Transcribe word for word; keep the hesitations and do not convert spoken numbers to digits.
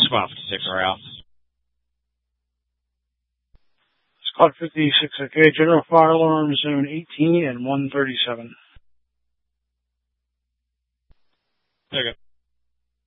Squad fifty-six are out. Squad fifty-six, okay. General fire alarm zone eighteen and one thirty-seven. Okay.